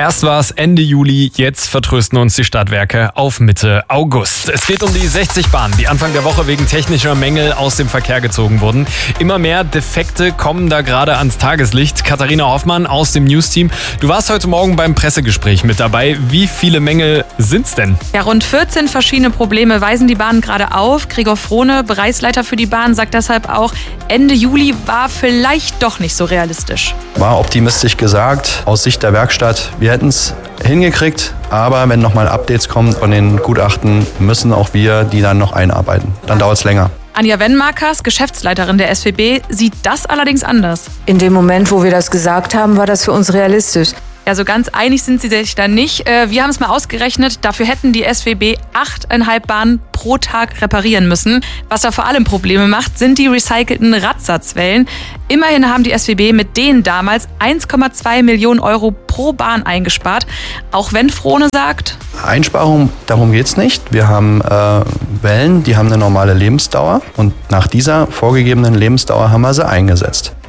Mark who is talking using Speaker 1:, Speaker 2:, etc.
Speaker 1: Erst war es Ende Juli, jetzt vertrösten uns die Stadtwerke auf Mitte August. Es geht um die 60 Bahnen, die Anfang der Woche wegen technischer Mängel aus dem Verkehr gezogen wurden. Immer mehr Defekte kommen da gerade ans Tageslicht. Katharina Hoffmann aus dem News-Team. Du warst heute Morgen beim Pressegespräch mit dabei. Wie viele Mängel sind's denn?
Speaker 2: Ja, rund 14 verschiedene Probleme weisen die Bahnen gerade auf. Gregor Frohne, Bereichsleiter für die Bahn, sagt deshalb auch, Ende Juli war vielleicht doch nicht so realistisch.
Speaker 3: War optimistisch gesagt, aus Sicht der Werkstatt. Wir hätten es hingekriegt, aber wenn nochmal Updates kommen von den Gutachten, müssen auch wir die dann noch einarbeiten. Dann dauert es länger.
Speaker 2: Anja Wenmarkers, Geschäftsleiterin der SWB, sieht das allerdings anders.
Speaker 4: In dem Moment, wo wir das gesagt haben, war das für uns realistisch.
Speaker 2: Ja, so ganz einig sind sie sich da nicht. Wir haben es mal ausgerechnet, dafür hätten die SWB 8,5 Bahnen pro Tag reparieren müssen. Was da vor allem Probleme macht, sind die recycelten Radsatzwellen. Immerhin haben die SWB mit denen damals 1,2 Millionen Euro pro Bahn eingespart. Auch wenn Frohne sagt,
Speaker 3: Einsparung, darum geht es nicht. Wir haben Wellen, die haben eine normale Lebensdauer und nach dieser vorgegebenen Lebensdauer haben wir sie eingesetzt.